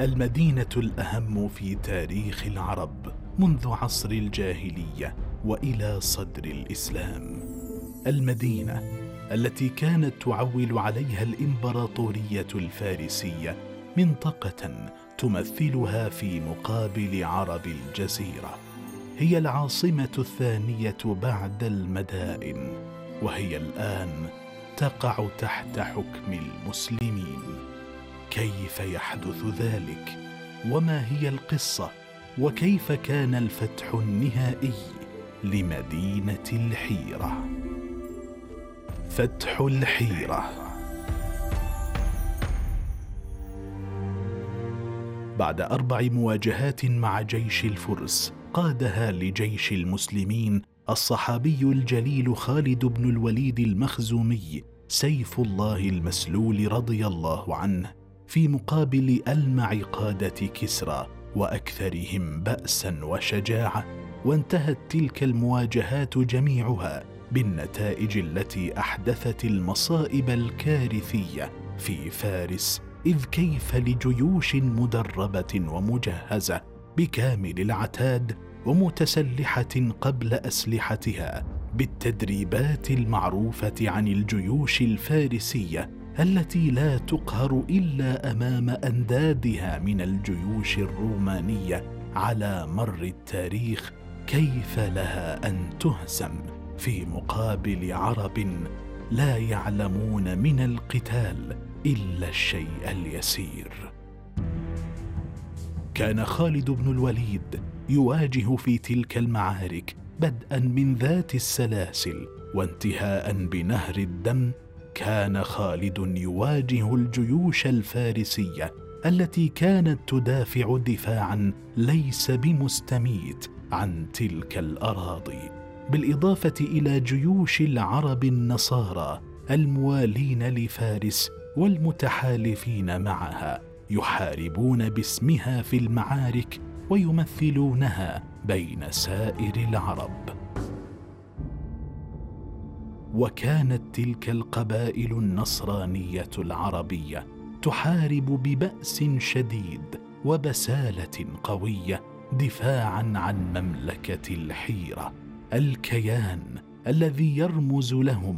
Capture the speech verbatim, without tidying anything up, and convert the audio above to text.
المدينة الأهم في تاريخ العرب منذ عصر الجاهلية وإلى صدر الإسلام. المدينة التي كانت تعول عليها الإمبراطورية الفارسية منطقة تمثلها في مقابل عرب الجزيرة، هي العاصمة الثانية بعد المدائن، وهي الآن تقع تحت حكم المسلمين. كيف يحدث ذلك؟ وما هي القصة؟ وكيف كان الفتح النهائي لمدينة الحيرة؟ فتح الحيرة. بعد أربع مواجهات مع جيش الفرس قادها لجيش المسلمين الصحابي الجليل خالد بن الوليد المخزومي سيف الله المسلول رضي الله عنه، في مقابل ألمع قادة كسرى وأكثرهم بأسا وشجاعة. وانتهت تلك المواجهات جميعها بالنتائج التي أحدثت المصائب الكارثية في فارس، إذ كيف لجيوش مدربة ومجهزة بكامل العتاد ومتسلحة قبل أسلحتها بالتدريبات المعروفة عن الجيوش الفارسية التي لا تقهر إلا أمام أندادها من الجيوش الرومانية على مر التاريخ، كيف لها أن تهزم في مقابل عرب لا يعلمون من القتال إلا الشيء اليسير؟ كان خالد بن الوليد يواجه في تلك المعارك بدءا من ذات السلاسل وانتهاء بنهر الدم. كان خالد يواجه الجيوش الفارسية التي كانت تدافع دفاعا ليس بمستميت عن تلك الأراضي، بالإضافة إلى جيوش العرب النصارى الموالين لفارس والمتحالفين معها، يحاربون باسمها في المعارك ويمثلونها بين سائر العرب. وكانت تلك القبائل النصرانية العربية تحارب ببأس شديد وبسالة قوية دفاعا عن مملكة الحيرة، الكيان الذي يرمز لهم